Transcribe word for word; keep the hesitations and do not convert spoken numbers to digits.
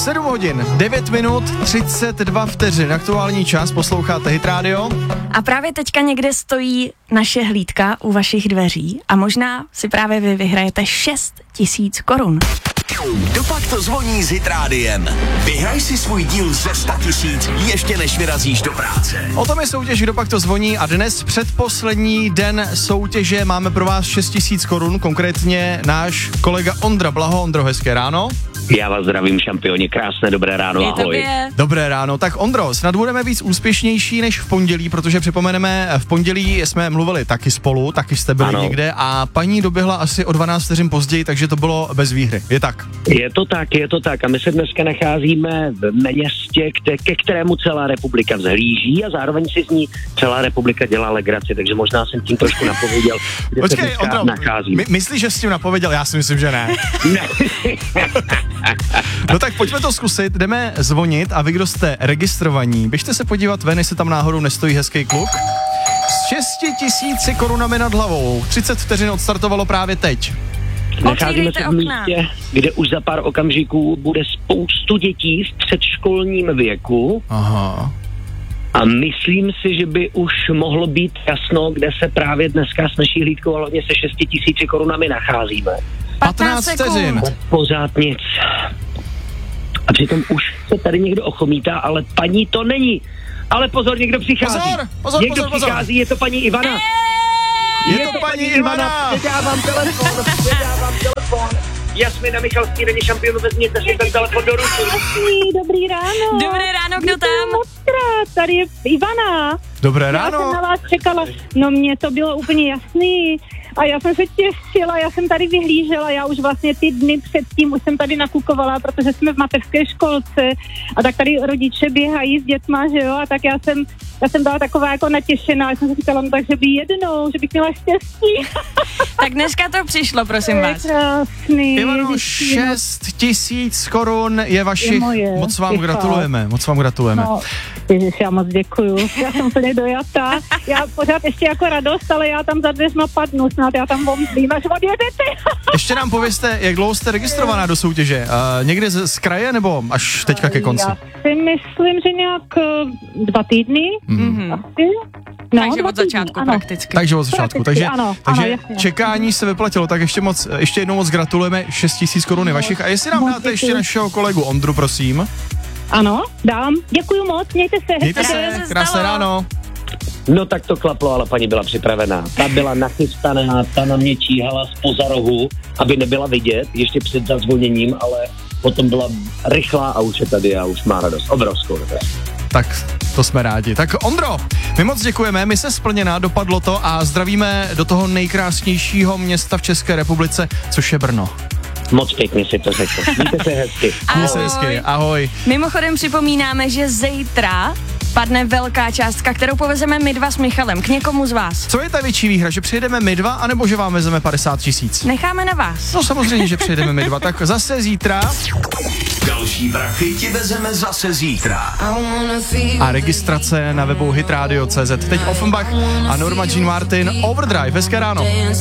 sedm hodin, devět minut, třicet dva vteřin, aktuální čas, posloucháte Hit Radio. A právě teďka někde stojí naše hlídka u vašich dveří a možná si právě vy vyhrajete šest tisíc korun. Kdopak to zvoní s Hit Rádiem. Vyhraj si svůj díl ze sto tisíc ještě než vyrazíš do práce. O tom je soutěž, Kdopak to zvoní a dnes předposlední den soutěže máme pro vás šest tisíc korun, konkrétně náš kolega Ondra. Blaho, Ondro, hezké ráno. Já vás zdravím, šampioni, krásné dobré ráno, ahoj. Dobré ráno, tak Ondro, snad budeme víc úspěšnější než v pondělí, protože připomeneme, v pondělí jsme mluvili taky spolu, taky jste byli ano. někde a paní doběhla asi o dvanáct vteřin později, takže to bylo bez výhry, je tak? Je to tak, je to tak a my se dneska nacházíme v městě, ke kterému celá republika vzhlíží a zároveň si z ní celá republika dělá legraci, takže možná jsem tím trošku napověděl, kde Počkej, se dneska Ondro, nacházím. My, myslíš, že jsi tím napověděl? Já si myslím, že ne. Ne. No tak pojďme to zkusit, jdeme zvonit a vy, kdo jste registrovaní, běžte se podívat ven, jestli tam náhodou nestojí hezký kluk. S šesti tisíci korunami nad hlavou, třicet vteřin odstartovalo právě teď. Nacházíme se v místě, kde už za pár okamžiků bude spoustu dětí v předškolním věku. Aha. A myslím si, že by už mohlo být jasno, kde se právě dneska s naší hlídkou a hlavně se šesti tisíci korunami nacházíme. patnáct vteřin. Pořád nic. A přitom už se tady někdo ochomítá, ale paní to není. Ale pozor, někdo přichází. Pozor, pozor, někdo pozor, pozor. přichází, je to paní Ivana. Je, je to paní Ivana. Předávám telefon, předávám telefon. Jasmina Michalský, není šampionu, vezměte si ten telefon do ruky. Dobrý ráno. Dobré ráno, kdo tam? Moc krát, tady je Ivana. Dobré Já ráno. jsem na vás čekala, no mně to bylo úplně jasný. A já jsem se těšila, já jsem tady vyhlížela, já už vlastně ty dny předtím už jsem tady nakukovala, protože jsme v mateřské školce a tak tady rodiče běhají s dětma, že jo, a tak já jsem, já jsem byla taková jako natěšená, já jsem si říkala, no takže by jednou, že bych měla štěstí. Tak dneska to přišlo, prosím vás. Krásný. Ivano, šest tisíc korun je vašich, je moje, moc vám je gratulujeme, moc vám gratulujeme. No, ježiš, já moc děkuju, já jsem úplně dojatá, já pořád ještě jako radost, ale já tam za dveřma padnu, snad já tam omdlím, až odjedete. Ještě nám povězte, jak dlouho jste registrovaná do soutěže? Uh, někde z, z kraje nebo až teďka ke konci? Já si myslím, že nějak uh, dva týdny. Mm-hmm. Asi. No, takže od začátku ano. prakticky. Takže od začátku, takže, ano, takže ano, čekání se vyplatilo, tak ještě moc, ještě jednou moc gratulujeme, šest tisíc korun no, vašich. A jestli nám dáte ještě děkuji. našeho kolegu Ondru, prosím. Ano, dám. Děkuju moc, mějte se. Mějte se, krásné ráno. No tak to klaplo, ale paní byla připravená. Ta byla nachystaná, ta na mě číhala zpoza rohu, aby nebyla vidět, ještě před zazvoněním, ale potom byla rychlá a už je tady a už má radost, obrovskou radost. Tak to jsme rádi. Tak Ondro, my moc děkujeme, my se splněná, dopadlo to a zdravíme do toho nejkrásnějšího města v České republice, což je Brno. Moc pěkně si to řekl. Mějte se hezky. Mějte se hezky, ahoj. Mimochodem připomínáme, že zítra padne velká částka, kterou povezeme my dva s Michalem k někomu z vás. Co je ta větší výhra, že přijedeme my dva, anebo že vám vezeme padesát tisíc? Necháme na vás. No samozřejmě, že přijedeme my dva, tak zase zítra. Další prachy ti vezeme zase zítra. A registrace na webu hitradio tečka cé zet. Teď Offenbach a Norma Jean Martin, Overdrive, hezké ráno.